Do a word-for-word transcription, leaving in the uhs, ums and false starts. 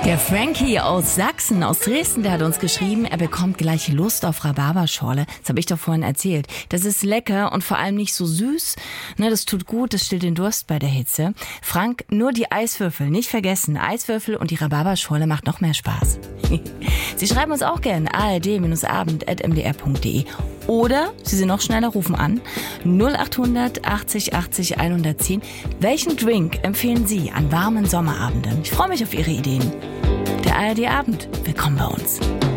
Der Frankie aus Sachsen, aus Dresden, der hat uns geschrieben, er bekommt gleich Lust auf Rhabarberschorle. Das habe ich doch vorhin erzählt. Das ist lecker und vor allem nicht so süß. Ne, das tut gut, das stillt den Durst bei der Hitze. Frank, nur die Eiswürfel, nicht vergessen. Eiswürfel und die Rhabarberschorle macht noch mehr Spaß. Sie schreiben uns auch gerne a r d abend at m d r punkt d e oder Sie sind noch schneller, rufen an null achthundert achtzig achtzig hundertzehn. Welchen Drink empfehlen Sie an warmen Sommerabenden? Ich freue mich auf Ihre Ideen. Der A R D Abend, willkommen bei uns.